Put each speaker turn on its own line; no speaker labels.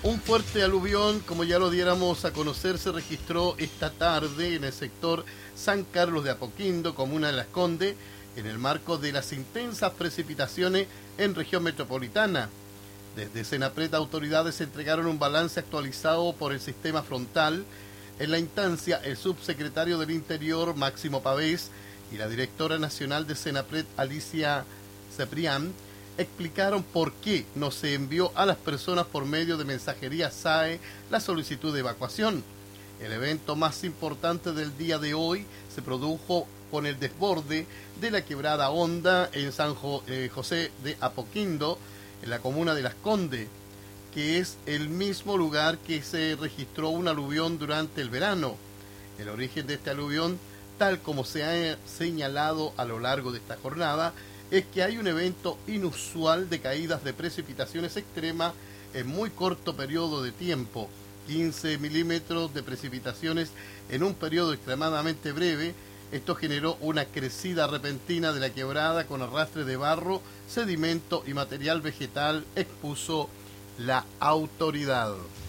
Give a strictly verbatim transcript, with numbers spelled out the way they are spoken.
Un fuerte aluvión, como ya lo diéramos a conocer, se registró esta tarde en el sector San Carlos de Apoquindo, comuna de Las Condes, en el marco de las intensas precipitaciones en región metropolitana. Desde Senapred, autoridades entregaron un balance actualizado por el sistema frontal. En la instancia, el subsecretario del Interior, Máximo Pavés, y la directora nacional de Senapred, Alicia Ceprián, explicaron por qué no se envió a las personas por medio de mensajería S A E la solicitud de evacuación. El evento más importante del día de hoy se produjo con el desborde de la quebrada Honda en San José de Apoquindo, en la comuna de Las Condes, que es el mismo lugar que se registró un aluvión durante el verano. El origen de este aluvión, tal como se ha señalado a lo largo de esta jornada, es que hay un evento inusual de caídas de precipitaciones extremas en muy corto periodo de tiempo, quince milímetros de precipitaciones en un periodo extremadamente breve. Esto generó una crecida repentina de la quebrada con arrastre de barro, sedimento y material vegetal, expuso la autoridad.